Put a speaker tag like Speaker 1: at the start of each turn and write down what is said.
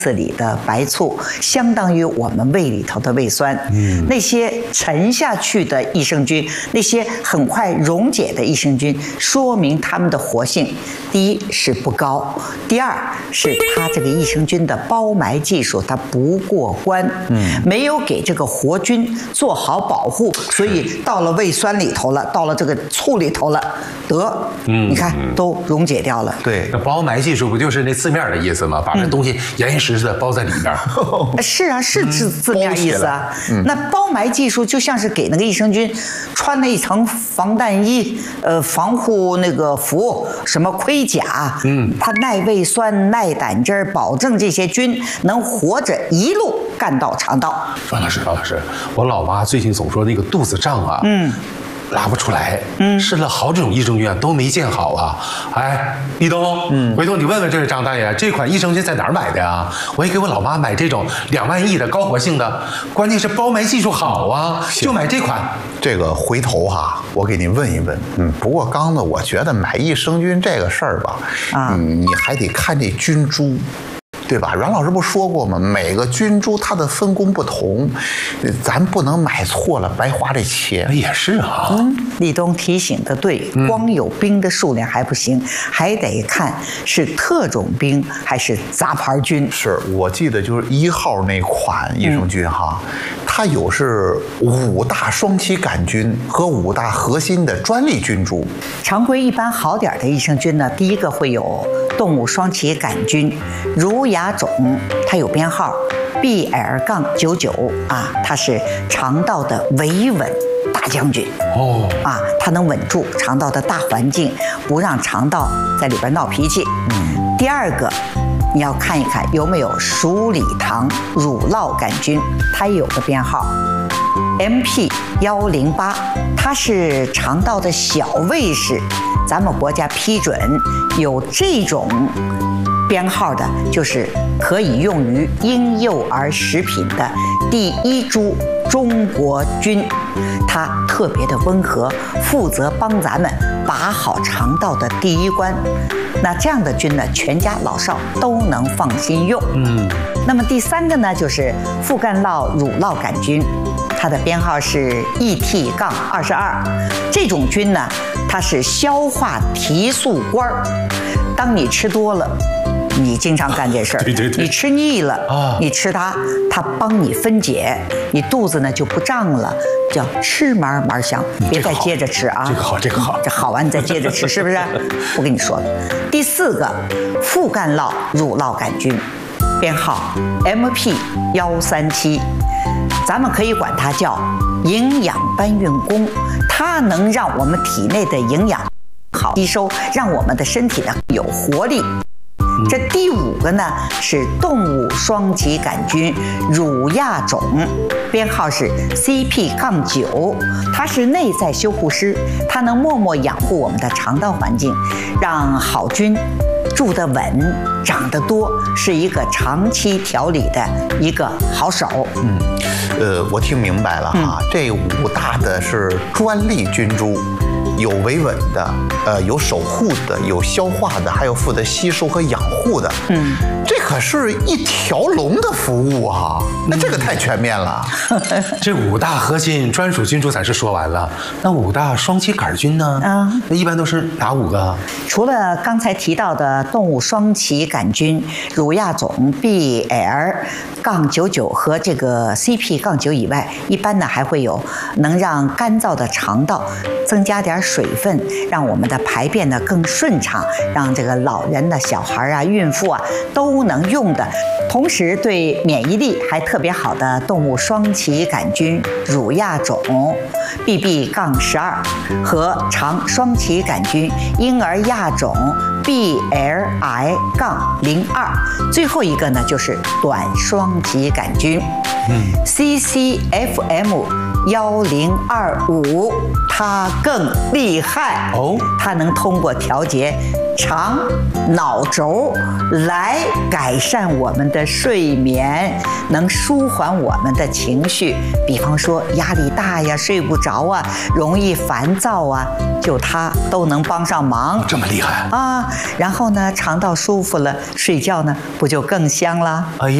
Speaker 1: 子里的白醋相当于我们胃里头的胃酸，那些沉下去的益生菌，那些很快溶解的益生菌，说明它们的活性，第一是不高，第二是它这个益生菌的包埋技术它不过关，没有给这个活菌做好保护，所以到了胃酸里头了，到了这个醋里头了，你看都溶解掉了。
Speaker 2: 对，那包埋技术不就是那字面的意思吗？把这东西严实实的包在里边。
Speaker 1: 是啊，是字面意思啊。那包埋技术就像是给那个益生菌穿了一层防弹衣，防护那个服，什么盔甲，它耐胃酸、耐胆汁，保证这些菌能活着一路干到肠道。
Speaker 2: 方老师，我老妈最近总说那个肚子胀啊，拉不出来，试了好几种益生菌都没见好啊。哎，立冬，回头你问问这位张大爷，这款益生菌在哪儿买的呀？我也给我老妈买这种2万亿的高活性的，关键是包埋技术好啊，就买这款。
Speaker 3: 这个回头哈，我给您问一问。不过刚呢，我觉得买益生菌这个事儿吧，你还得看这菌株。对吧？阮老师不说过吗？每个菌株它的分工不同，咱不能买错了，白花这钱。
Speaker 2: 也是啊。
Speaker 1: 立冬提醒的对，光有兵的数量还不行，还得看是特种兵还是杂牌菌。
Speaker 3: 是我记得就是1号那款益生菌哈，它有是5大双歧杆菌和5大核心的专利菌株。
Speaker 1: 常规一般好点的益生菌呢，第一个会有动物双歧杆菌，儒雅种，它有编号 BL-99啊，它是肠道的维稳大将军它能稳住肠道的大环境，不让肠道在里边闹脾气。第二个，你要看一看有没有鼠李糖乳酪杆菌，它也有个编号 MP108，它是肠道的小卫士，咱们国家批准有这种编号的，就是可以用于婴幼儿食品的第1株中国菌，它特别的温和，负责帮咱们把好肠道的第1关。那这样的菌呢，全家老少都能放心用。那么第3个呢，就是副干酪乳酪杆菌，它的编号是 ET-22。这种菌呢，它是消化提速官儿，当你吃多了。你经常干这事儿，你吃腻了你吃它帮你分解，你肚子呢就不胀了，叫吃嘛嘛香。别再接着吃啊！
Speaker 2: 这个好，
Speaker 1: 这好完你再接着吃，是不是？我跟你说了，第4个副干酪乳酪杆菌，编号 MP137，咱们可以管它叫营养搬运工，它能让我们体内的营养好吸收，让我们的身体呢有活力。这第5个呢是动物双歧杆菌乳亚种，编号是 CP-9，它是内在修护师，它能默默养护我们的肠道环境，让好菌住得稳，长得多，是一个长期调理的一个好手。
Speaker 3: 我听明白了啊，这5大的是专利菌株。有维稳的，有守护的，有消化的，还有负责吸收和养护的。这可是一条龙的服务啊！那这个太全面了。
Speaker 2: 这5大核心专属菌株咱是说完了，那5大双歧杆菌呢？那一般都是哪5个？
Speaker 1: 除了刚才提到的动物双歧杆菌乳亚种 BL-99和这个 CP-9以外，一般呢还会有能让干燥的肠道增加点水分，让我们的排便呢更顺畅，让这个老人的小孩啊、孕妇啊都能用的。同时对免疫力还特别好的动物双歧杆菌乳亚种 BB-12和肠双歧杆菌婴儿亚种 BLI-02，最后一个呢就是短双歧杆菌CCFM 1025，它更厉害
Speaker 2: 哦，
Speaker 1: 它能通过调节肠脑轴来改善我们的睡眠，能舒缓我们的情绪。比方说压力大呀，睡不着啊，容易烦躁啊，就它都能帮上忙。
Speaker 2: 这么厉害
Speaker 1: 啊！然后呢，肠道舒服了，睡觉呢不就更香了？
Speaker 2: 哎呀。